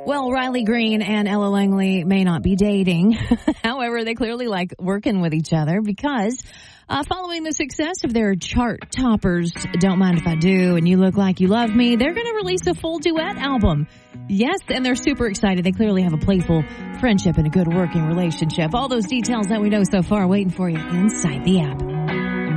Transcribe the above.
Well, Riley Green and Ella Langley may not be dating. However, they clearly like working with each other because following the success of their chart toppers, Don't Mind If I Do and You Look Like You Love Me, they're going to release a full duet album. Yes, and they're super excited. They clearly have a playful friendship and a good working relationship. All those details that we know so far waiting for you inside the app.